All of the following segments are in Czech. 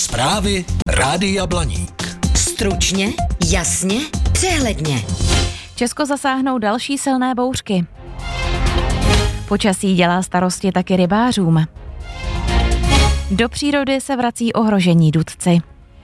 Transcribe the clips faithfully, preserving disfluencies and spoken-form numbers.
Zprávy Rádia Blaník. Stručně, jasně, přehledně. Česko zasáhnou další silné bouřky. Počasí dělá starosti taky rybářům. Do přírody se vrací ohrožení dudci.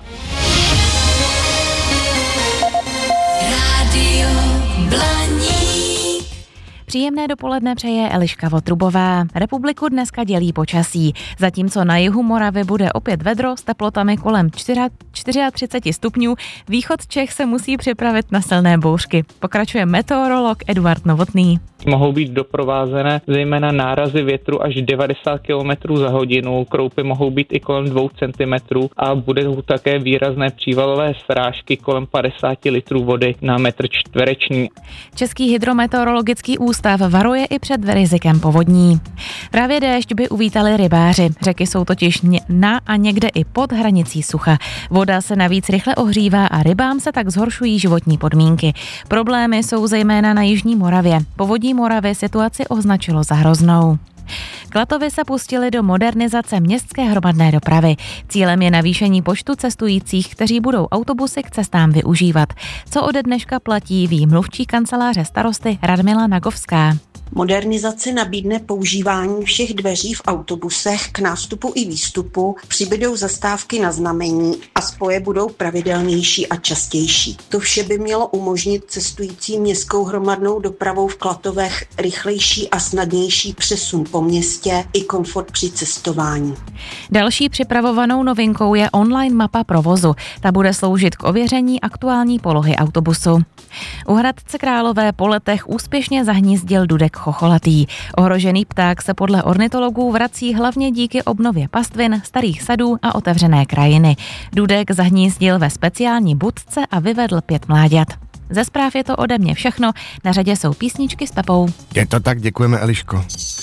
Rádio Blaník. Příjemné dopoledne přeje Eliška Votrubová. Republiku dneska dělí počasí. Zatímco na jihu Moravy bude opět vedro s teplotami kolem třicet čtyři stupňů, východ Čech se musí připravit na silné bouřky. Pokračuje meteorolog Eduard Novotný. Mohou být doprovázené zejména nárazy větru až devadesát kilometrů za hodinu, kroupy mohou být i kolem dvou centimetrů a budou také výrazné přívalové srážky kolem padesát litrů vody na metr čtvereční. Český hydrometeorologický ústav varuje i před rizikem povodní. Právě déšť by uvítali rybáři. Řeky jsou totiž na a někde i pod hranicí sucha. Voda se navíc rychle ohřívá a rybám se tak zhoršují životní podmínky. Problémy jsou zejména na jižní Moravě. Povodí Moravy situaci označilo za hroznou. Klatovy se pustili do modernizace městské hromadné dopravy. Cílem je navýšení počtu cestujících, kteří budou autobusy k cestám využívat. Co ode dneška platí, ví mluvčí kanceláře starosty Radmila Nagovská. Modernizace nabídne používání všech dveří v autobusech k nástupu i výstupu, přibydou zastávky na znamení a spoje budou pravidelnější a častější. To vše by mělo umožnit cestujícím městskou hromadnou dopravou v Klatovech rychlejší a snadnější přesun po městě i komfort při cestování. Další připravovanou novinkou je online mapa provozu. Ta bude sloužit k ověření aktuální polohy autobusu. U Hradce Králové po letech úspěšně zahnízdil dudek chocholatý. Ohrožený pták se podle ornitologů vrací hlavně díky obnově pastvin, starých sadů a otevřené krajiny. Dudek zahnízdil ve speciální budce a vyvedl pět mláďat. Ze zpráv je to ode mě všechno, na řadě jsou písničky s Pepou. Je to tak, děkujeme, Eliško.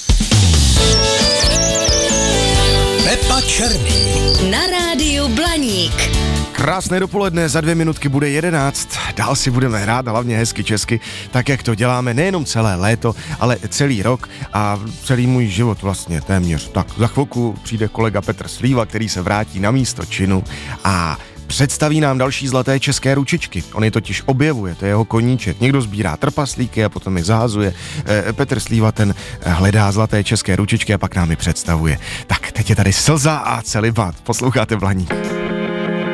Pepa Černý. Na rádiu Blaník. Krásné dopoledne, za dvě minutky bude jedenáct. Dál si budeme hrát, hlavně hezky česky, tak jak to děláme nejenom celé léto, ale celý rok a celý můj život vlastně téměř. Tak za chvilku přijde kolega Petr Slíva, který se vrátí na místo činu a představí nám další zlaté české ručičky. On je totiž objevuje, to je jeho koníček. Někdo sbírá trpaslíky a potom je zahazuje. E, Petr Slíva ten hledá zlaté české ručičky a pak nám je představuje. Tak teď je tady Slza a Celibat. Posloucháte Blaník.